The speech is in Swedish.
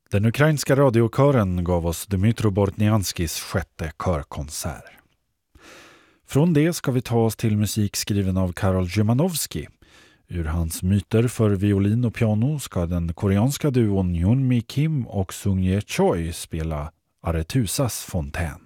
Den ukrainska radiokören gav oss Dmytro Bortnianskis sjätte körkonsert. Från det ska vi ta oss till musik skriven av Karol Szymanowski. Ur hans myter för violin och piano ska den koreanska duon Hyunmi Kim och Sung Ye Choi spela Aretusas fontän.